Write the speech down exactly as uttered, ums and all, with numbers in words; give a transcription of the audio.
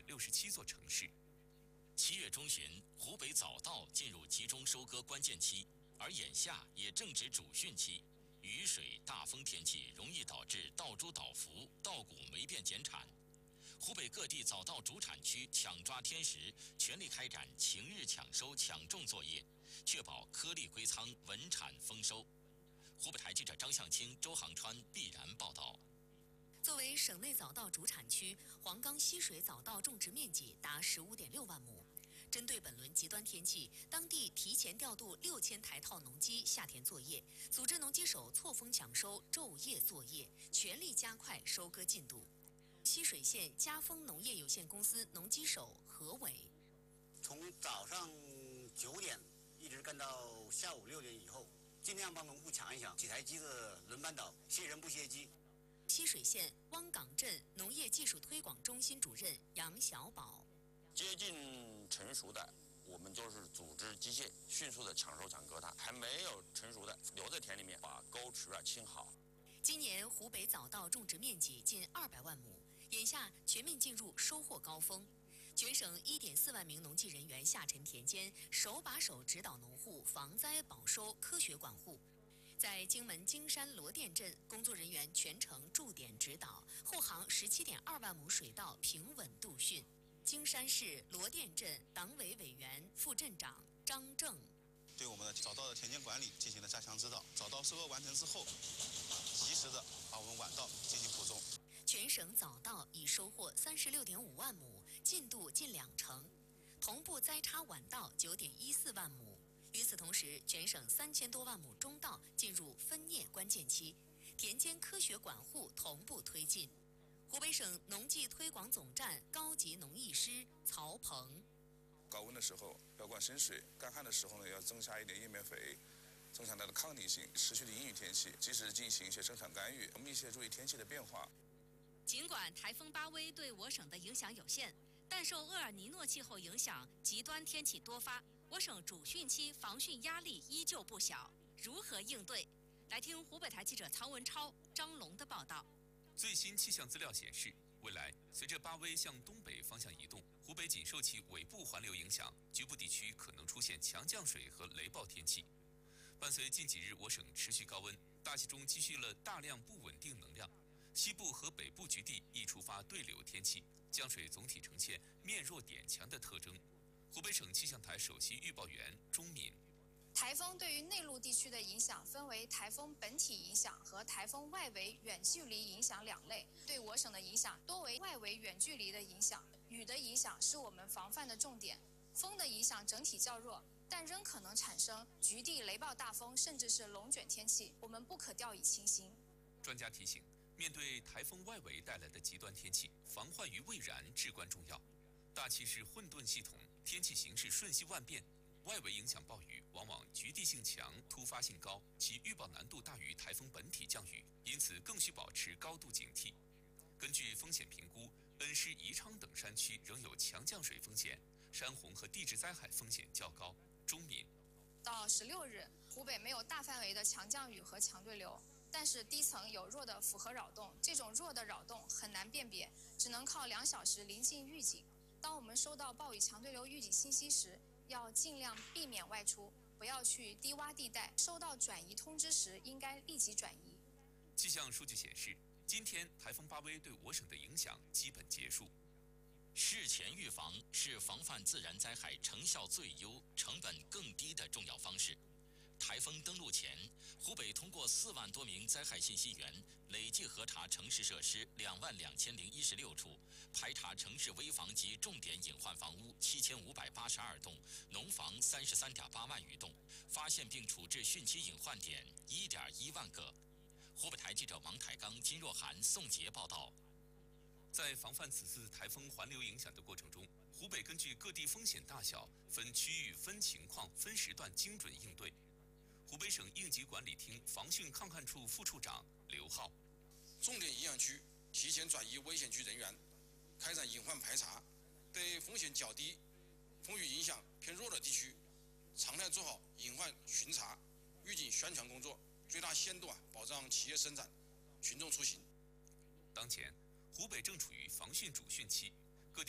六十七座城市。七月中旬，湖北早稻进入集中收割关键期，而眼下也正值主汛期。雨水、大风天气容易导致稻株倒伏、稻谷霉变减产。湖北各地早稻主产区抢抓天时，全力开展晴日抢收抢种作业，确保颗粒归仓、稳产丰收。湖北台记者张向清、周航川必然报道。 作为省内早稻主产区，黄冈溪水早稻种植面积达十五点六万亩。针对本轮极端天气，当地提前调度六千台套农机下田作业，组织农机手错峰抢收、昼夜作业，全力加快收割进度。溪水县嘉丰农业有限公司农机手何伟， 从早上九点一直干到下午六点以后，尽量帮农户抢一抢，几台机子轮班倒，歇人不歇机。 溪水县汪岗镇农业技术推广中心主任杨小宝。 接近成熟的，我们就是组织机械迅速的抢收抢割它；还没有成熟的，留在田里面，把沟池啊清好。 今年湖北早稻种植面积近二百万亩，眼下全面进入收获高峰。全省一点四万名农技人员下沉田间，手把手指导农户防灾保收、科学管护。在荆门金山罗店镇，工作人员全程驻点指导，后航十七点二万亩水稻平稳度汛。金山市罗店镇党委委员、副镇长张正对我们的早稻的田间管理进行了加强指导。早稻收割完成之后，及时的把我们晚稻进行补种。 全省早稻已收获三十六点五万亩，进度近两成，同步栽插晚稻九点一四万亩。与此同时，全省三千多万亩中稻进入分蘖关键期，田间科学管护同步推进。湖北省农技推广总站高级农艺师曹鹏， 高温的时候要灌深水，干旱的时候呢要增加一点叶面肥，增强它的抗逆性。持续的阴雨天气，及时进行一些生产干预，密切注意天气的变化。 尽管台风巴威对我省的影响有限，但受厄尔尼诺气候影响，极端天气多发，我省主汛期防汛压力依旧不小。如何应对？来听湖北台记者曹文超、张龙的报道。 最新气象资料显示，未来随着巴威向东北方向移动，湖北仅受其尾部环流影响，局部地区可能出现强降水和雷暴天气。伴随近几日我省持续高温，大气中积蓄了大量不稳定能量，西部和北部局地易触发对流天气，降水总体呈现面弱点强的特征。湖北省气象台首席预报员钟敏。 台风对于内陆地区的影响分为台风本体影响和台风外围远距离影响两类。对我省的影响多为外围远距离的影响，雨的影响是我们防范的重点。风的影响整体较弱，但仍可能产生局地雷暴大风，甚至是龙卷天气，我们不可掉以轻心。 专家提醒，面对台风外围带来的极端天气，防患于未然至关重要。大气是混沌系统，天气形势瞬息万变。外围影响暴雨往往局地性强、突发性高，其预报难度大于台风本体降雨，因此更需保持高度警惕。根据风险评估，恩施、宜昌等山区仍有强降水风险，山洪和地质灾害风险较高。钟敏， 到十六日，湖北没有大范围的强降雨和强对流，但是低层有弱的复合扰动，这种弱的扰动很难辨别，只能靠两小时临近预警。当我们收到暴雨强对流预警信息时，要尽量避免外出，不要去低洼地带。收到转移通知时，应该立即转移。 气象数据显示，今天台风巴威对我省的影响基本结束。事前预防是防范自然灾害成效最优、成本更低的重要方式。台风登陆前，湖北通过四万多名灾害信息源，累计核查城市设施两万两千零一十六处，排查城市危房及重点隐患房屋七千五百八十二栋，农房三十三点八万余栋，发现并处置汛期隐患点一点一万个。湖北台记者王凯刚、金若涵、宋杰报道。在防范此次台风环流影响的过程中，湖北根据各地风险大小，分区域、分情况、分时段精准应对。湖北省应急管理厅防汛抗旱处副处长刘浩， 重点影响区提前转移危险区人员，开展隐患排查，对风险较低、风雨影响偏弱的地区，常态做好隐患巡查、预警宣传工作，最大限度啊保障企业生产、群众出行。 当前，湖北正处于防汛主汛期，